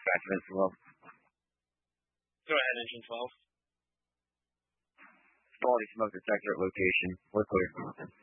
dispatch events as well. Go ahead, engine 12. Quality smoke detector at location. We're clear.